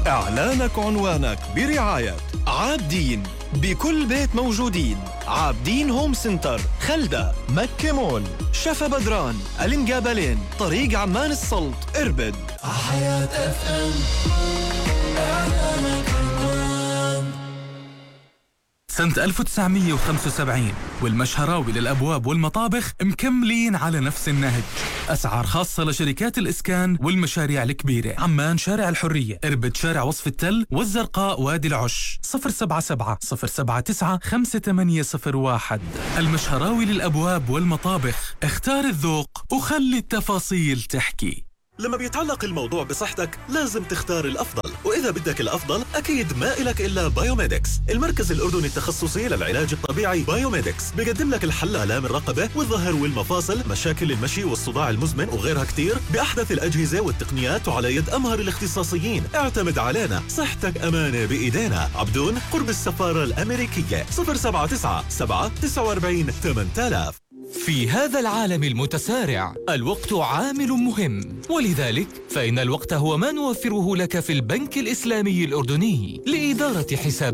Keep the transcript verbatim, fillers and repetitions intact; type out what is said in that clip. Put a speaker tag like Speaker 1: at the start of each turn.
Speaker 1: إعلانك عنوانك برعاية عابدين، بكل بيت موجودين. عابدين هوم سنتر، خلدة، مكة مول، شفا بدران، الانقابلين، طريق عمان السلط، إربد.
Speaker 2: حياة اف ام، إعلانك عنوان.
Speaker 3: سنة ألف وتسعمية وخمسة وسبعين والمشهراوي للأبواب والمطابخ مكملين على نفس النهج. أسعار خاصة لشركات الإسكان والمشاريع الكبيرة. عمان شارع الحرية، إربد شارع وصف التل، والزرقاء وادي العش. صفر سبعة سبعة صفر سبعة تسعة خمسة ثمانية صفر واحد. المشهراوي للأبواب والمطابخ، اختار الذوق وخلي التفاصيل تحكي.
Speaker 4: لما بيتعلق الموضوع بصحتك لازم تختار الأفضل، وإذا بدك الأفضل أكيد ما إلك إلا بايوميدكس، المركز الأردني التخصصي للعلاج الطبيعي. بايوميدكس بيقدم لك الحل لآلام الرقبة والظهر والمفاصل، مشاكل المشي والصداع المزمن وغيرها كتير، بأحدث الأجهزة والتقنيات وعلى يد أمهر الاختصاصيين. اعتمد علينا، صحتك أمانة بإيدينا. عبدون قرب السفارة الأمريكية. صفر سبعة تسعة سبعة تسعة أربعين ثمانية آلاف.
Speaker 5: في هذا العالم المتسارع الوقت عامل مهم، ولذلك فإن الوقت هو ما نوفره لك في البنك الإسلامي الأردني لإدارة حساب